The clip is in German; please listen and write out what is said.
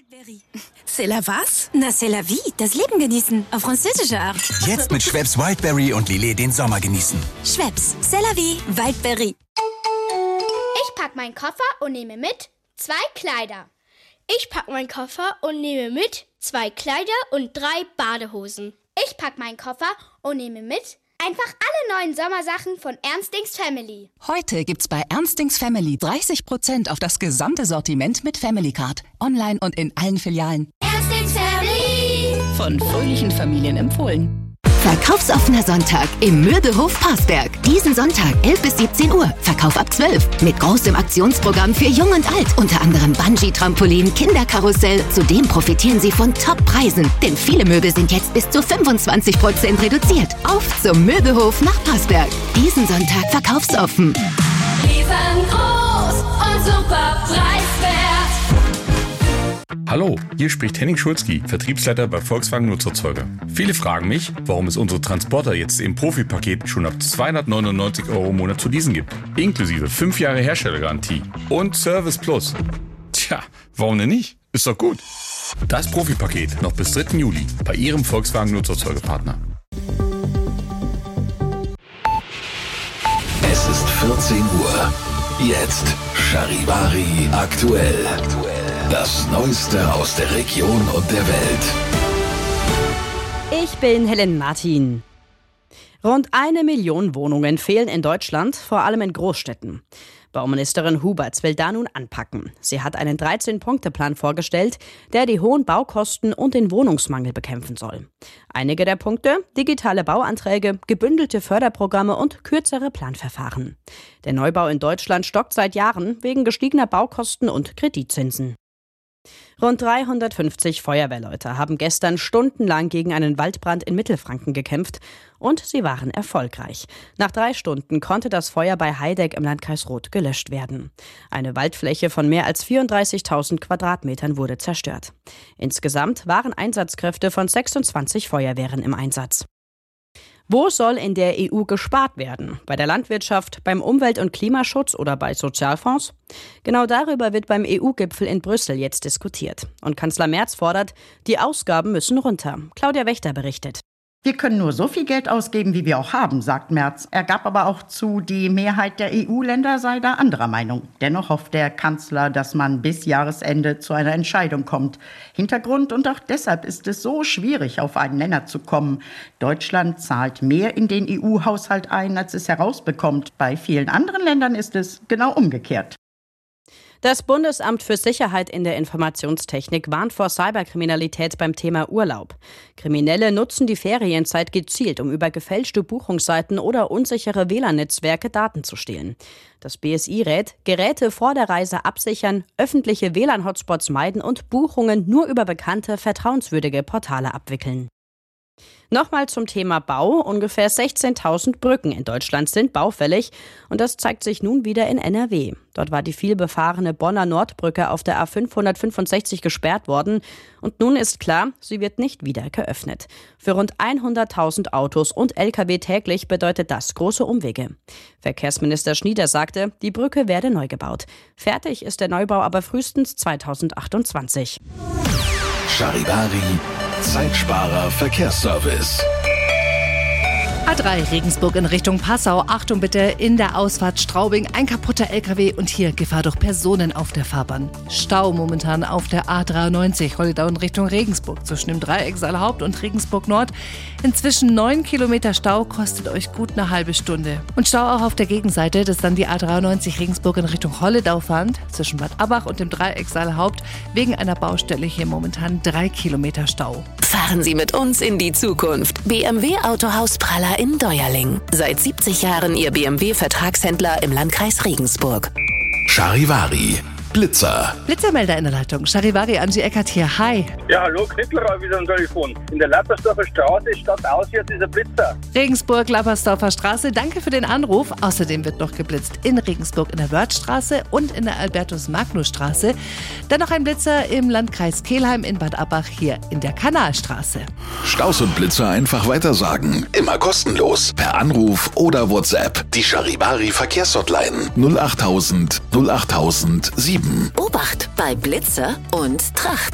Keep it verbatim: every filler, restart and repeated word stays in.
Waldberry. C'est la was? Na, c'est la vie. Das Leben genießen. Auf französische Art. Jetzt mit Schweppes Wildberry und Lillet den Sommer genießen. Schweppes, c'est la vie. Waldberry. Ich pack meinen Koffer und nehme mit zwei Kleider. Ich pack meinen Koffer und nehme mit zwei Kleider und drei Badehosen. Ich pack meinen Koffer und nehme mit einfach alle neuen Sommersachen von Ernstings Family. Heute gibt's bei Ernstings Family dreißig Prozent auf das gesamte Sortiment mit Family Card. Online und in allen Filialen. Ernstings Family. Von fröhlichen Familien empfohlen. Verkaufsoffener Sonntag im Mürbehof Parsberg. Diesen Sonntag elf bis siebzehn Uhr. Verkauf ab zwölf. Mit großem Aktionsprogramm für Jung und Alt. Unter anderem Bungee-Trampolin, Kinderkarussell. Zudem profitieren Sie von Top-Preisen. Denn viele Möbel sind jetzt bis zu fünfundzwanzig Prozent reduziert. Auf zum Mürbehof nach Parsberg. Diesen Sonntag verkaufsoffen. Riesengroß und super preiswert. Hallo, hier spricht Henning Schulzki, Vertriebsleiter bei Volkswagen Nutzerzeuger. Viele fragen mich, warum es unsere Transporter jetzt im Profi-Paket schon ab zweihundertneunundneunzig Euro im Monat zu leasen gibt. Inklusive fünf Jahre Herstellergarantie und Service Plus. Tja, warum denn nicht? Ist doch gut. Das Profi-Paket noch bis dritten Juli bei Ihrem Volkswagen Nutzerzeugerpartner. Es ist vierzehn Uhr. Jetzt Charivari aktuell. Das Neueste aus der Region und der Welt. Ich bin Helen Martin. Rund eine Million Wohnungen fehlen in Deutschland, vor allem in Großstädten. Bauministerin Huberts will da nun anpacken. Sie hat einen dreizehn-Punkte-Plan vorgestellt, der die hohen Baukosten und den Wohnungsmangel bekämpfen soll. Einige der Punkte: digitale Bauanträge, gebündelte Förderprogramme und kürzere Planverfahren. Der Neubau in Deutschland stockt seit Jahren wegen gestiegener Baukosten und Kreditzinsen. Rund dreihundertfünfzig Feuerwehrleute haben gestern stundenlang gegen einen Waldbrand in Mittelfranken gekämpft und sie waren erfolgreich. Nach drei Stunden konnte das Feuer bei Heideck im Landkreis Roth gelöscht werden. Eine Waldfläche von mehr als vierunddreißigtausend Quadratmetern wurde zerstört. Insgesamt waren Einsatzkräfte von sechsundzwanzig Feuerwehren im Einsatz. Wo soll in der E U gespart werden? Bei der Landwirtschaft, beim Umwelt- und Klimaschutz oder bei Sozialfonds? Genau darüber wird beim E U-Gipfel in Brüssel jetzt diskutiert. Und Kanzler Merz fordert, die Ausgaben müssen runter. Claudia Wächter berichtet. Wir können nur so viel Geld ausgeben, wie wir auch haben, sagt Merz. Er gab aber auch zu, die Mehrheit der E U-Länder sei da anderer Meinung. Dennoch hofft der Kanzler, dass man bis Jahresende zu einer Entscheidung kommt. Hintergrund und auch deshalb ist es so schwierig, auf einen Nenner zu kommen. Deutschland zahlt mehr in den E U-Haushalt ein, als es herausbekommt. Bei vielen anderen Ländern ist es genau umgekehrt. Das Bundesamt für Sicherheit in der Informationstechnik warnt vor Cyberkriminalität beim Thema Urlaub. Kriminelle nutzen die Ferienzeit gezielt, um über gefälschte Buchungsseiten oder unsichere W L A N-Netzwerke Daten zu stehlen. Das B S I rät, Geräte vor der Reise absichern, öffentliche W L A N-Hotspots meiden und Buchungen nur über bekannte, vertrauenswürdige Portale abwickeln. Nochmal zum Thema Bau. Ungefähr sechzehntausend Brücken in Deutschland sind baufällig und das zeigt sich nun wieder in N R W. Dort war die vielbefahrene Bonner Nordbrücke auf der A fünfhundertfünfundsechzig gesperrt worden und nun ist klar, sie wird nicht wieder geöffnet. Für rund hunderttausend Autos und L K W täglich bedeutet das große Umwege. Verkehrsminister Schnieder sagte, die Brücke werde neu gebaut. Fertig ist der Neubau aber frühestens zweitausendachtundzwanzig. Charivari, Zeitsparer Verkehrsservice. A drei Regensburg in Richtung Passau. Achtung bitte, in der Ausfahrt Straubing ein kaputter L K W und hier Gefahr durch Personen auf der Fahrbahn. Stau momentan auf der A dreiundneunzig Holledau in Richtung Regensburg zwischen dem Dreieck Saalhaupt und Regensburg Nord. Inzwischen neun Kilometer Stau, kostet euch gut eine halbe Stunde. Und Stau auch auf der Gegenseite, das ist dann die A dreiundneunzig Regensburg in Richtung Holledau fahrend zwischen Bad Abbach und dem Dreieck Saalhaupt. Wegen einer Baustelle hier momentan drei Kilometer Stau. Fahren Sie mit uns in die Zukunft. B M W Autohaus Praller in Deuerling. Seit siebzig Jahren Ihr B M W-Vertragshändler im Landkreis Regensburg. Charivari, Blitzer. Blitzermelder in der Leitung. Charivari, Angie Eckert hier. Hi. Ja, hallo, Knittelrau wieder am Telefon. In der Lappersdorfer Straße statt auswärts ist ein Blitzer. Regensburg, Lappersdorfer Straße. Danke für den Anruf. Außerdem wird noch geblitzt in Regensburg in der Wörthstraße und in der Albertus-Magnus-Straße. Dann noch ein Blitzer im Landkreis Kelheim in Bad Abbach hier in der Kanalstraße. Staus und Blitzer einfach weitersagen. Immer kostenlos. Per Anruf oder WhatsApp. Die Charivari Verkehrshotline null achttausend null achttausend sieben. Obacht bei Blitzer und Tracht.